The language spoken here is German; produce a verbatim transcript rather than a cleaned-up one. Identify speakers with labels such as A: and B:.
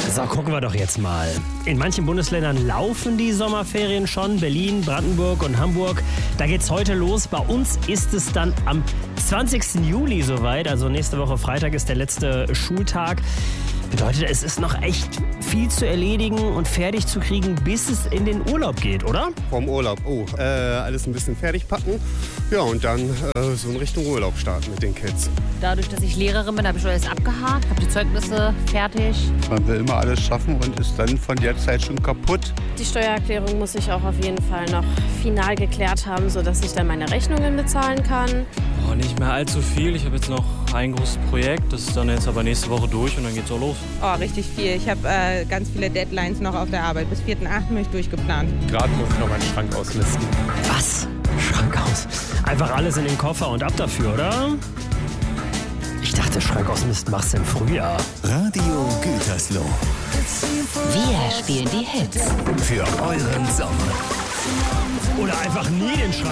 A: So, gucken wir doch jetzt mal. In manchen Bundesländern laufen die Sommerferien schon. Berlin, Brandenburg und Hamburg. Da geht's heute los. Bei uns ist es dann am zwanzigsten Juli soweit. Also nächste Woche Freitag ist der letzte Schultag. Bedeutet, es ist noch echt viel zu erledigen und fertig zu kriegen, bis es in den Urlaub geht, oder?
B: Vom Urlaub, oh, äh, alles ein bisschen fertig packen. Ja, und dann äh, so in Richtung Urlaub starten mit den Kids.
C: Dadurch, dass ich Lehrerin bin, habe ich schon alles abgehakt, habe die Zeugnisse fertig.
D: Man will immer alles schaffen und ist dann von der Zeit schon kaputt.
E: Die Steuererklärung muss ich auch auf jeden Fall noch final geklärt haben, sodass ich dann meine Rechnungen bezahlen kann.
F: Oh, nicht mehr allzu viel. Ich habe jetzt noch ein großes Projekt. Das ist dann jetzt aber nächste Woche durch und dann geht's auch los.
G: Oh, richtig viel. Ich habe äh, ganz viele Deadlines noch auf der Arbeit. Bis vierten achten bin ich durchgeplant.
H: Gerade muss ich noch meinen Schrank ausmisten.
A: Was? Schrank aus? Einfach alles in den Koffer und ab dafür, oder? Ich dachte, Schrank ausmisten machst du im Frühjahr.
I: Radio Gütersloh.
J: Wir spielen die Hits.
I: Für euren Sommer.
A: Oder einfach nie den Schrank